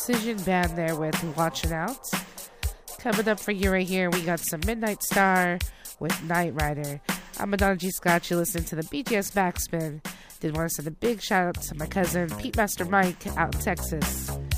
Precision Band there with Watching Out. Coming up for you right here, we got some Midnight Star with Night Rider. I'm Madonna G. Scott. You listen to the BGS Backspin. Did want to send a big shout out to my cousin Pete Master Mike out in Texas.